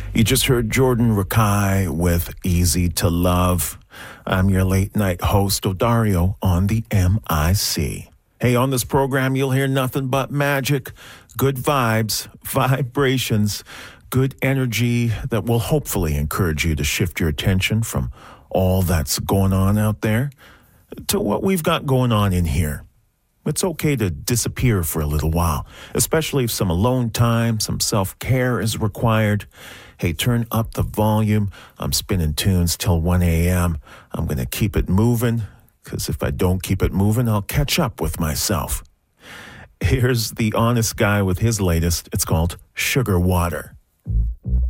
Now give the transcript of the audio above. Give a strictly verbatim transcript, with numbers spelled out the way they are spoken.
You just heard Jordan Rakai with Easy to Love. I'm your late night host, Odario, on the M I C. Hey, on this program, you'll hear nothing but magic, good vibes, vibrations, good energy that will hopefully encourage you to shift your attention from all that's going on out there to what we've got going on in here. It's okay to disappear for a little while, especially if some alone time, some self-care is required. Hey, turn up the volume. I'm spinning tunes till one a.m. I'm going to keep it moving, because if I don't keep it moving, I'll catch up with myself. Here's the honest guy with his latest. It's called Sugar Water.